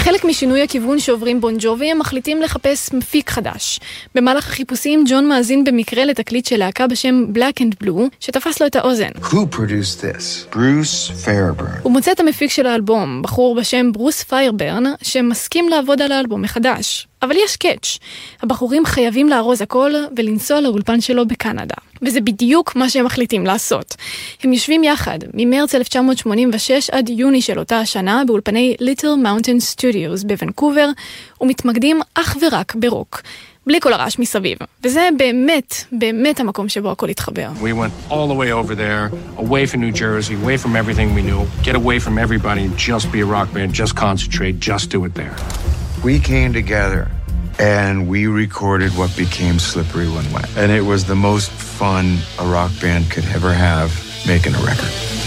כחלק משינוי הכיוון שעוברים בון ג'ובי, הם מחליטים לחפש מפיק חדש. במהלך החיפושים, ג'ון מאזין במקרה לתקליט של להקה בשם Black and Blue, שתפס לו את האוזן. Who produced this? Bruce Fairburn. הוא מוצא את המפיק של האלבום, בחור בשם ברוס פיירברן, שמסכים לעבוד על האלבום מחדש. אבל יש קאץ'. הבחורים חייבים לארוז הכל ולנסוע לאולפן שלו בקנדה. וזה בדיוק מה שהם מחליטים לעשות. הם יושבים יחד ממרץ 1986 עד יוני של אותה השנה באולפני Little Mountain Studios בוונקובר, ומתמקדים אך ורק ברוק. בלי כל הרעש מסביב. וזה באמת, באמת המקום שבו הכל התחבר. We went all the way over there, away from New Jersey, away from everything we knew, get away from everybody and just be a rock band, just concentrate, just do it there. We came together and we recorded what became Slippery When Wet. And it was the most fun a rock band could ever have making a record.